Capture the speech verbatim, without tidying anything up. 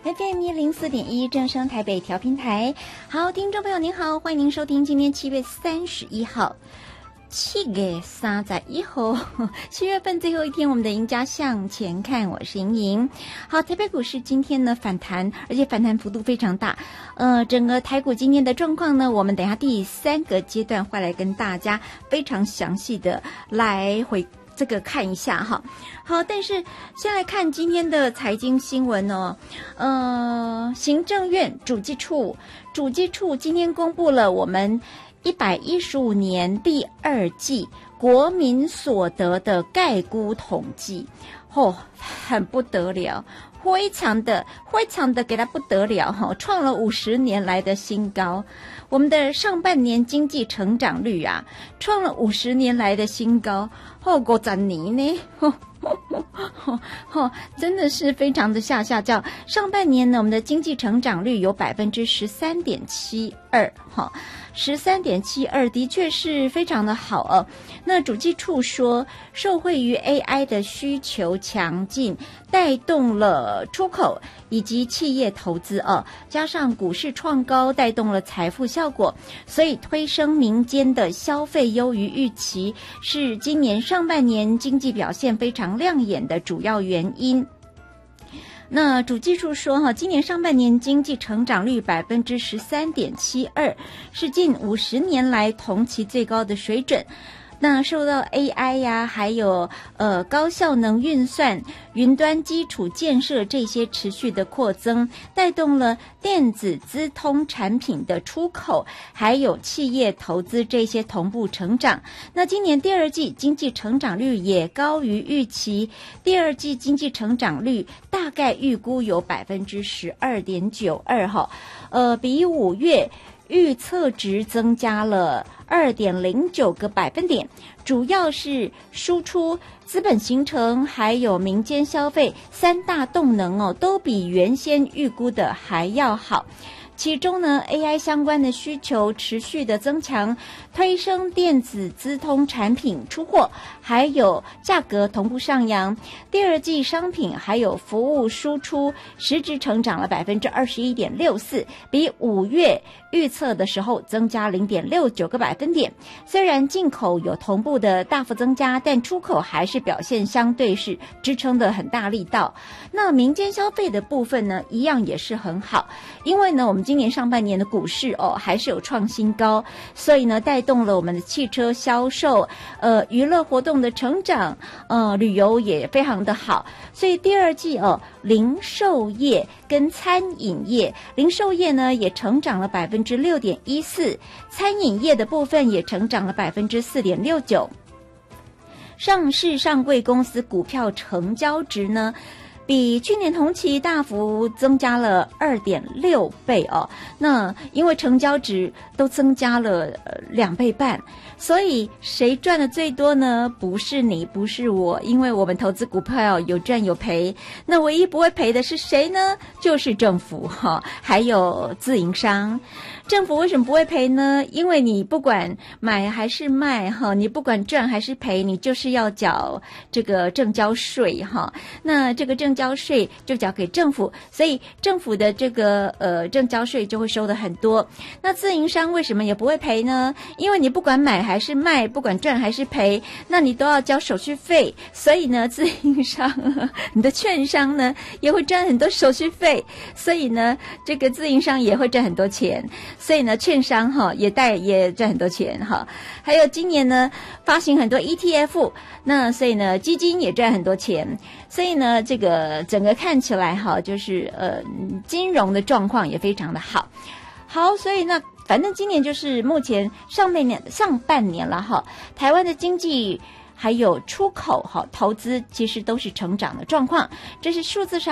F M 一零四点一正声台北调频台。好，听众朋友您好，欢迎您收听今天七月三十一号。七月三十一号，七月份最后一天，我们的赢家向前看，我是莹莹。好，台北股市今天呢反弹，而且反弹幅度非常大。呃，整个台股今天的状况呢，我们等一下第三个阶段会来跟大家非常详细的来回这个看一下哈。好，但是先来看今天的财经新闻哦。呃，行政院主计处主计处今天公布了我们一百一十五年第二季国民所得的概估统计，哦，很不得了，非常的非常的给它不得了哈，创了五十年来的新高。我们的上半年经济成长率啊，创了五十年来的新高，哦，五十年呢，哦哦哦，真的是非常的吓吓叫。上半年呢，我们的经济成长率有百分之十三点七二，哈。十三点七二的确是非常的好哦。那主计处说，受惠于 A I 的需求强劲，带动了出口以及企业投资哦，加上股市创高，带动了财富效果，所以推升民间的消费优于预期，是今年上半年经济表现非常亮眼的主要原因。那主计处说哈，今年上半年经济成长率百分之十三点七二，是近五十年来同期最高的水准。那受到 A I 呀，还有呃高效能运算、云端基础建设这些持续的扩增，带动了电子资通产品的出口，还有企业投资这些同步成长。那今年第二季经济成长率也高于预期，第二季经济成长率大概预估有百分之十二点九二哈，呃，比五月预测值增加了二点零九个百分点，主要是输出、资本形成还有民间消费三大动能哦，都比原先预估的还要好。其中呢 A I 相关的需求持续的增强，推升电子资通产品出货，还有价格同步上扬。第二季商品还有服务输出实质成长了百分之二十一点六四，比五月预测的时候增加零点六九个百分点。虽然进口有同步的大幅增加，但出口还是表现相对是支撑的很大力道。那民间消费的部分呢，一样也是很好，因为呢我们今年上半年的股市哦还是有创新高，所以呢带动了我们的汽车销售，呃娱乐活动的成长，呃旅游也非常的好，所以第二季哦零售业跟餐饮业，零售业呢也成长了百分之六点一四，餐饮业的部分也成长了百分之四点六九。上市上柜公司股票成交值呢，比去年同期大幅增加了 二点六倍哦。那因为成交值都增加了呃两倍半，所以谁赚的最多呢？不是你，不是我，因为我们投资股票有赚有赔。那唯一不会赔的是谁呢？就是政府哈，还有自营商。政府为什么不会赔呢？因为你不管买还是卖哈，你不管赚还是赔，你就是要缴这个证交税哈。那这个证交税就缴给政府，所以政府的这个呃证交税就会收的很多。那自营商为什么也不会赔呢？因为你不管买还是卖，不管赚还是赔，那你都要交手续费，所以呢自营商你的券商呢也会赚很多手续费，所以呢这个自营商也会赚很多钱，所以呢券商哈也带也赚很多钱哈。还有今年呢发行很多 E T F， 那所以呢基金也赚很多钱，所以呢这个整个看起来哈就是呃金融的状况也非常的好。好，所以那反正今年就是目前上半年上半年了哈，台湾的经济还有出口哈投资其实都是成长的状况，这是数字上